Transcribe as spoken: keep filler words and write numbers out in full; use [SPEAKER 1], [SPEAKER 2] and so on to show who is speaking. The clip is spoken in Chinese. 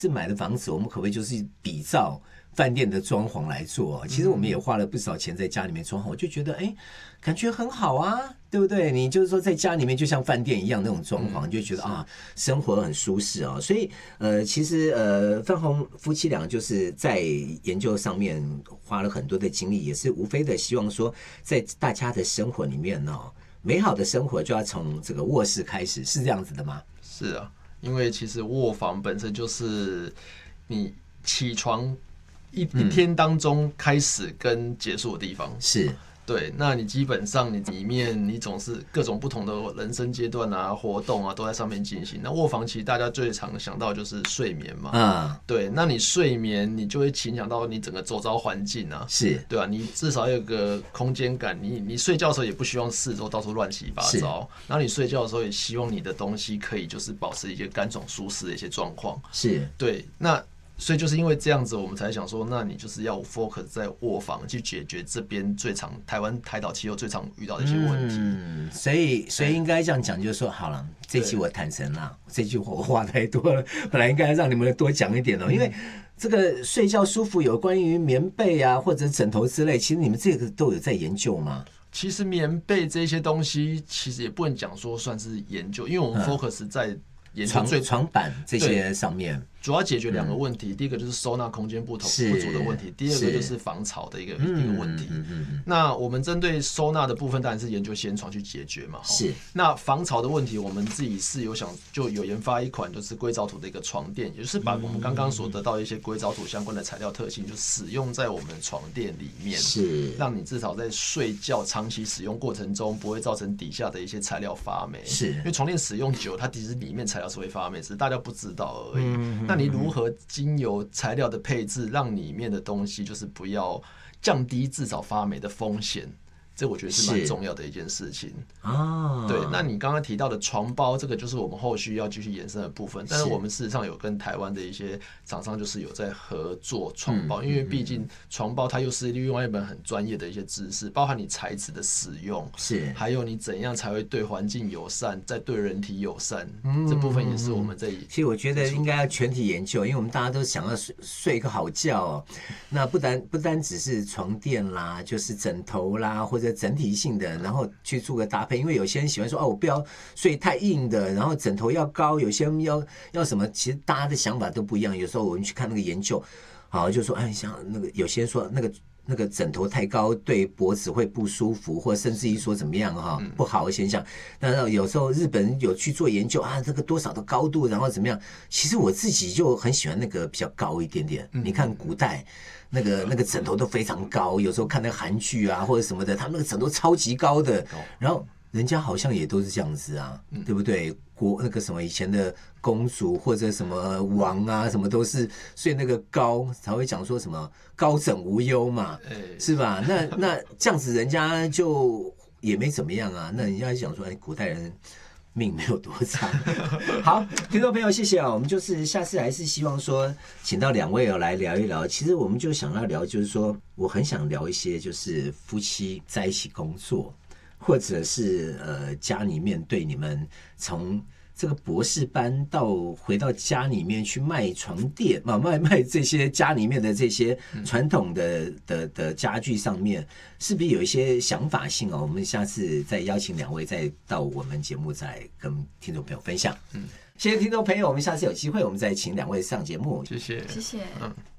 [SPEAKER 1] 是买的房子，我们可不可以就是比照饭店的装潢来做？其实我们也花了不少钱在家里面装潢，我就觉得哎，感觉很好啊，对不对？你就是说在家里面就像饭店一样那种装潢，你就觉得啊，生活很舒适哦。所以呃，其实呃，范宏夫妻俩就是在研究上面花了很多的精力，也是无非的希望说，在大家的生活里面呢、哦，美好的生活就要从这个卧室开始，是这样子的吗？
[SPEAKER 2] 是啊。因为其实卧房本身就是你起床一一天当中开始跟结束的地方，
[SPEAKER 1] 是
[SPEAKER 2] 对。那你基本上你里面你总是各种不同的人生阶段啊、活动啊都在上面进行。那卧房其实大家最常想到就是睡眠嘛，
[SPEAKER 1] 啊，
[SPEAKER 2] 对。那你睡眠你就会影响到你整个周遭环境啊，
[SPEAKER 1] 是
[SPEAKER 2] 对啊。你至少有个空间感，你你睡觉的时候也不希望四周到处乱七八糟，然后你睡觉的时候也希望你的东西可以就是保持一些干爽舒适的一些状况，
[SPEAKER 1] 是，
[SPEAKER 2] 对。那所以就是因为这样子，我们才想说，那你就是要 focus 在卧房去解决这边最常台湾台岛气候最常遇到的一些问题。
[SPEAKER 1] 嗯，所以所以应该这样讲，就是说好了，这期我坦诚了，这句话我话太多了，本来应该让你们多讲一点哦，因为这个睡觉舒服有关于棉被啊或者枕头之类，其实你们这个都有在研究吗？
[SPEAKER 2] 其实棉被这些东西，其实也不能讲说算是研究，因为我们 focus 在研究最
[SPEAKER 1] 床板这些上面。
[SPEAKER 2] 主要解决两个问题，嗯、第一个就是收纳空间不同不足的问题，第二个就是防潮的一个一个问题。嗯嗯嗯、那我们针对收纳的部分，当然是研究掀床去解决嘛。
[SPEAKER 1] 是。
[SPEAKER 2] 那防潮的问题，我们自己是有想就有研发一款就是硅藻土的一个床垫，也就是把我们刚刚所得到的一些硅藻土相关的材料特性，就使用在我们的床垫里面，
[SPEAKER 1] 是
[SPEAKER 2] 让你至少在睡觉长期使用过程中，不会造成底下的一些材料发霉。
[SPEAKER 1] 是。
[SPEAKER 2] 因为床垫使用久，它其实里面材料是会发霉，只是大家不知道而已。嗯那你如何经由材料的配置，让里面的东西就是不要降低至少发霉的风险？这我觉得是蛮重要的一件事情啊。对，那你刚刚提到的床包，这个就是我们后续要继续延伸的部分。但是我们事实上有跟台湾的一些厂商就是有在合作床包，嗯、因为毕竟床包它又是另外一本很专业的一些知识，包含你材质的使用，是还有你怎样才会对环境友善，再对人体友善，嗯、这部分也是我们在。
[SPEAKER 1] 其实我觉得应该要全体研究，因为我们大家都想要睡睡一个好觉哦。那不单不单只是床垫啦，就是枕头啦，或者整体性的，然后去做个搭配。因为有些人喜欢说哦，我不要睡太硬的，然后枕头要高，有些人要要什么，其实大家的想法都不一样。有时候我们去看那个研究，好就说哎，像那个有些人说那个那个枕头太高对脖子会不舒服，或甚至于说怎么样哈不好的现象。那有时候日本人有去做研究啊，这个多少的高度，然后怎么样？其实我自己就很喜欢那个比较高一点点。你看古代。那个那个枕头都非常高，有时候看那个韩剧啊或者什么的，他们那个枕头超级高的，然后人家好像也都是这样子啊，嗯、对不对？国那个什么以前的公主或者什么王啊，什么都是睡那个高，才会讲说什么高枕无忧嘛，是吧？那那这样子人家就也没怎么样啊，那人家讲说，哎，古代人。命没有多长。好，听众朋友，谢谢啊！我们就是下次还是希望说，请到两位来聊一聊。其实我们就想要聊，就是说，我很想聊一些，就是夫妻在一起工作，或者是呃家里面对你们从这个博士班到回到家里面去卖床垫嘛，卖卖这些家里面的这些传统的的的家具上面，是不是有一些想法性哦？我们下次再邀请两位再到我们节目再跟听众朋友分享。嗯，谢谢听众朋友，我们下次有机会我们再请两位上节目。
[SPEAKER 2] 谢谢，
[SPEAKER 3] 谢谢。
[SPEAKER 2] 嗯。